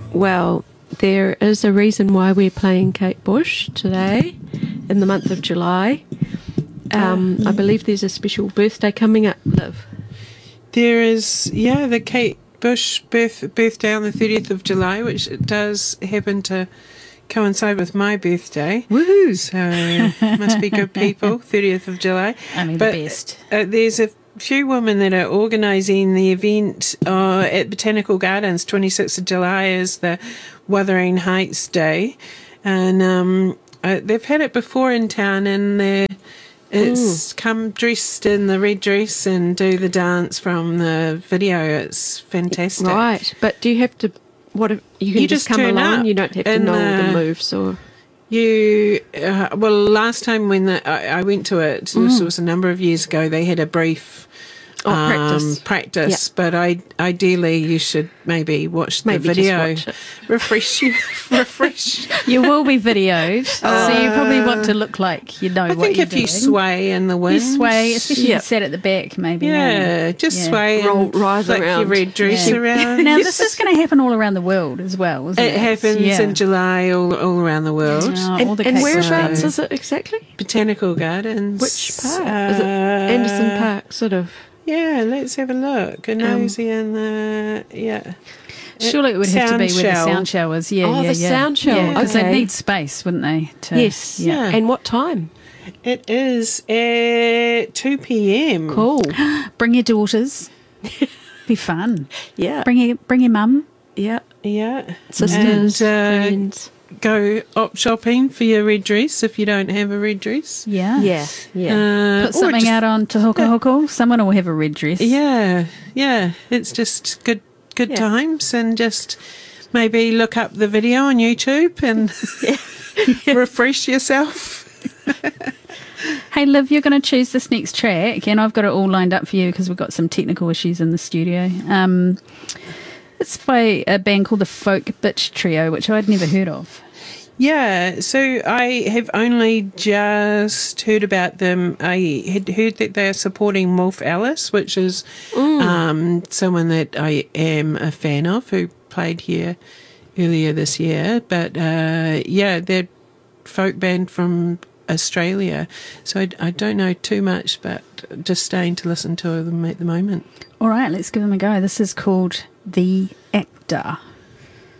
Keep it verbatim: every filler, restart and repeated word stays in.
Well, there is a reason why we're playing Kate Bush today in the month of July. Um, I believe there's a special birthday coming up, Liv. There is, yeah, the Kate Bush birth, birthday on the thirtieth of July, which does happen to coincide with my birthday. Woohoo! So must be good people, thirtieth of July. I mean, but, the best. Uh, there's a few women that are organising the event uh, at Botanical Gardens. twenty-sixth of July is the Wuthering Heights Day. And um, uh, they've had it before in town, and they're It's Ooh. Come dressed in the red dress and do the dance from the video. It's fantastic. Right, but do you have to? What if you can you just, just come turn along? up You don't have to know the, all the moves, or you. Uh, well, last time when the, I, I went to it, mm. this was a number of years ago. They had a brief. Oh, um, practice. practice, yep. but I ideally you should maybe watch the maybe video, just watch it. refresh you, refresh. You will be videoed, uh, so you probably want to look like you know I what think you're if doing. you sway in the wind, you sway, especially yep. if you sit at the back, maybe. Yeah, yeah. just yeah. sway Roll, and rise flick around. your red dress Yeah. around. Now this is going to happen all around the world as well, isn't it? It happens yeah. in July all, all around the world. Oh, and, all the and Kate whereabouts Bush is it exactly? Botanical Gardens. Which part? Uh, is it Anderson Park, sort of? Yeah, let's have a look. A nosy in the yeah. Surely it would have to be Sound where the shell. sound show was. Yeah, Oh, yeah, the yeah. sound show. Because Okay. they need space, wouldn't they? To, Yes. Yeah. And what time? It is at two p.m. Cool. Bring your daughters. Be fun. Yeah. Bring your bring your mum. Yeah. Yeah. Sisters, And, uh, friends. Go op shopping for your red dress if you don't have a red dress. Yeah. Yeah. Yeah. Uh, Put or something just- out on Te Hoko Hoko. Someone will have a red dress. Yeah, yeah. It's just good good Yeah. times, and just maybe look up the video on YouTube and refresh yourself. Hey, Liv, you're going to choose this next track, and I've got it all lined up for you because we've got some technical issues in the studio. Um, it's by a band called the Folk Bitch Trio, which I'd never heard of. Yeah, so I have only just heard about them. I had heard that they're supporting Wolf Alice, which is Mm. um, someone that I am a fan of, who played here earlier this year. But uh, yeah, they're folk band from Australia, so I, I don't know too much, but just staying to listen to them at the moment. All right, let's give them a go. This is called The Actor.